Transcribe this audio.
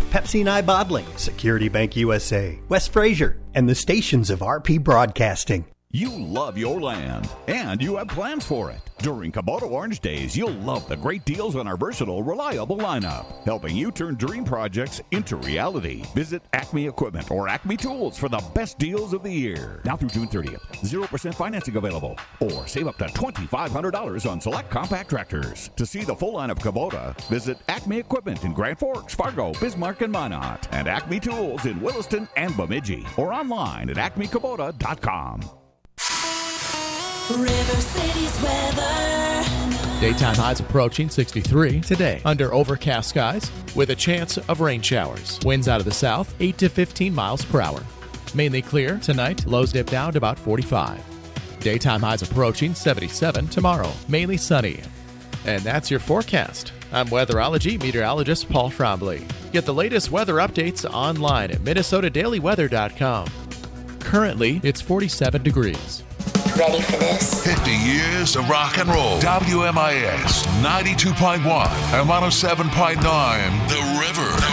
Pepsi Nye Bottling, Security Bank USA, West Fraser, and the stations of RP Broadcasting. You love your land, and you have plans for it. During Kubota Orange Days, you'll love the great deals on our versatile, reliable lineup, helping you turn dream projects into reality. Visit Acme Equipment or Acme Tools for the best deals of the year. Now through June 30th, 0% financing available, or save up to $2,500 on select compact tractors. To see the full line of Kubota, visit Acme Equipment in Grand Forks, Fargo, Bismarck, and Minot, and Acme Tools in Williston and Bemidji, or online at acmekubota.com. River City's weather. Daytime highs approaching 63 today under overcast skies with a chance of rain showers. Winds out of the south 8 to 15 miles per hour. Mainly clear tonight, lows dip down to about 45. Daytime highs approaching 77 tomorrow, mainly sunny. And that's your forecast. I'm weatherology meteorologist Paul Trombley. Get the latest weather updates online at minnesotadailyweather.com. Currently, it's 47 degrees. Ready for this? 50 years of rock and roll. WMIS 92.1 and 107.9. The River.